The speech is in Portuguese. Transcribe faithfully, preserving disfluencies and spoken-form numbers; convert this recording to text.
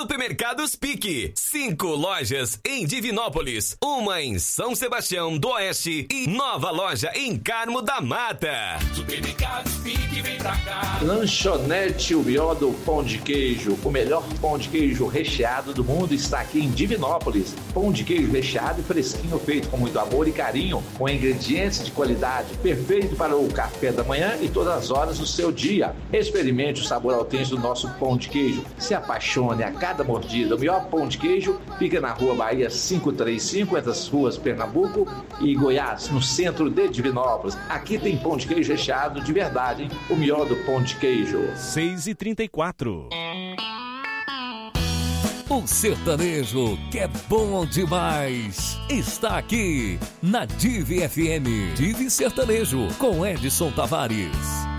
Supermercados Pique. Cinco lojas em Divinópolis. Uma em São Sebastião do Oeste e nova loja em Carmo da Mata. Supermercados Pique, vem pra cá. Lanchonete O Melhor do Pão de Queijo. O melhor pão de queijo recheado do mundo está aqui em Divinópolis. Pão de queijo recheado e fresquinho, feito com muito amor e carinho, com ingredientes de qualidade, perfeito para o café da manhã e todas as horas do seu dia. Experimente o sabor autêntico do nosso pão de queijo. Se apaixone a cada mordida. O melhor pão de queijo fica na Rua Bahia quinhentos e trinta e cinco, entre as ruas Pernambuco e Goiás, no centro de Divinópolis. Aqui tem pão de queijo recheado de verdade, hein? O melhor do pão de queijo. seis e trinta e quatro. O sertanejo, que é bom demais, está aqui na Divi F M. Divi Sertanejo, com Edson Tavares.